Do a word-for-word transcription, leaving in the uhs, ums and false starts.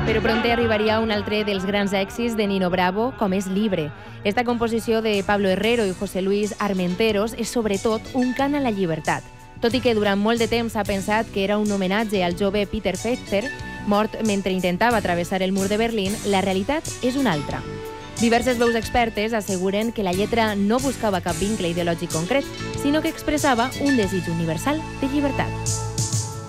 Però pronte arribaria un altre dels grans èxits de Nino Bravo, com és Libre. Esta composició de Pablo Herrero i José Luis Armenteros és sobretot un cant a la llibertat. Tot i que durant molt de temps s'ha pensat que era un homenatge al jove Peter Fechter, mort mentre intentava travessar el mur de Berlín, la realitat és una altra. Diverses veus expertes asseguren que la lletra no buscava cap vincle ideològic concret, sinó que expressava un desig universal de llibertat.